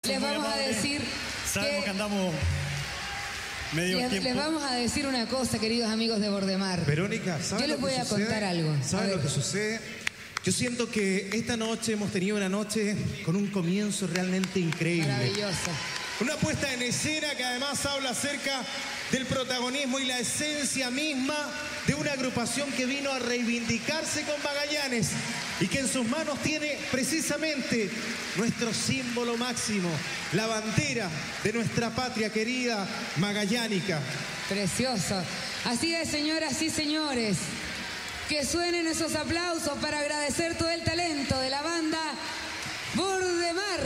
les vamos a decir Sabemos que andamos medio tiempo. Les vamos a decir una cosa, queridos amigos de Bordemar. Verónica, ¿sabes Yo les voy a contar algo. ¿Sabes lo que sucede? Yo siento que esta noche hemos tenido una noche con un comienzo realmente increíble. Maravilloso. Una puesta en escena que además habla acerca del protagonismo y la esencia misma de una agrupación que vino a reivindicarse con Magallanes y que en sus manos tiene precisamente nuestro símbolo máximo, la bandera de nuestra patria querida magallánica. Precioso. Así es, señoras y señores. Que suenen esos aplausos para agradecer todo el talento de la banda Bordemar.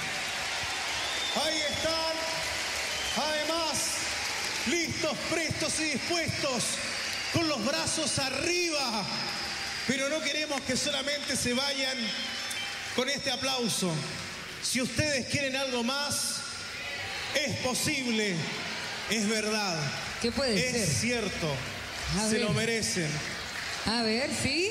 Ahí están, además, listos, prestos y dispuestos, con los brazos arriba. Pero no queremos que solamente se vayan con este aplauso. Si ustedes quieren algo más, es posible, es verdad. ¿Qué puede ser? Es cierto, se lo merecen. A ver, ¿sí?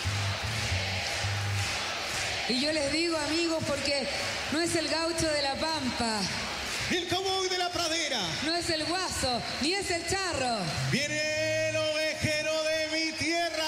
Y yo les digo, amigos, porque no es el gaucho de la Pampa. Ni el cowboy de la pradera. No es el guaso, ni es el charro. Viene el ovejero de mi tierra.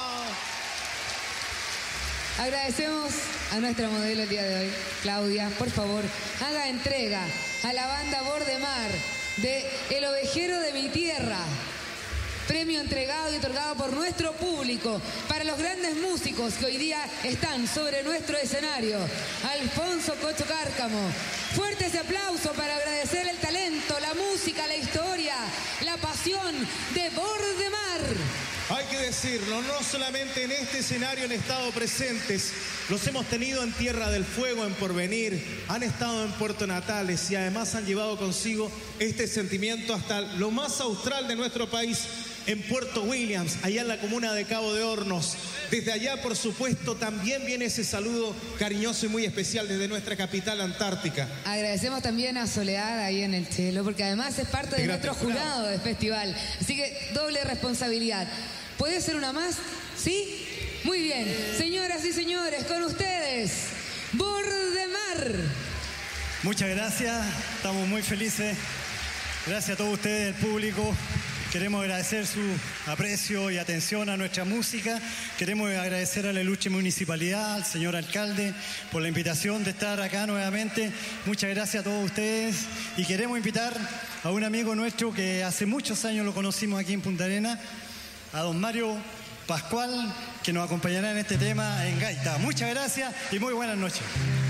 Agradecemos a nuestra modelo el día de hoy, Claudia. Por favor, haga entrega a la banda Bordemar de El Ovejero de mi Tierra. Premio entregado y otorgado por nuestro público para los grandes músicos que hoy día están sobre nuestro escenario. Alfonso Cocho Cárcamo. Fuerte ese aplauso para agradecer el talento, la música, la historia, la pasión de Bordemar. Hay que decirlo, no solamente en este escenario han estado presentes, los hemos tenido en Tierra del Fuego, en Porvenir, han estado en Puerto Natales y además han llevado consigo este sentimiento hasta lo más austral de nuestro país, en Puerto Williams, allá en la comuna de Cabo de Hornos. Desde allá, por supuesto, también viene ese saludo cariñoso y muy especial desde nuestra capital antártica. Agradecemos también a Soledad ahí en el Chelo, porque además es parte de nuestro jurado del festival. Así que doble responsabilidad. ¿Puede ser una más? ¿Sí? Muy bien. Señoras y señores, con ustedes, Bordemar. Muchas gracias, estamos muy felices. Gracias a todos ustedes, el público. Queremos agradecer su aprecio y atención a nuestra música. Queremos agradecer a la Luche Municipalidad, al señor alcalde, por la invitación de estar acá nuevamente. Muchas gracias a todos ustedes. Y queremos invitar a un amigo nuestro que hace muchos años lo conocimos aquí en Punta Arenas, a don Mario Pascual, que nos acompañará en este tema en gaita. Muchas gracias y muy buenas noches.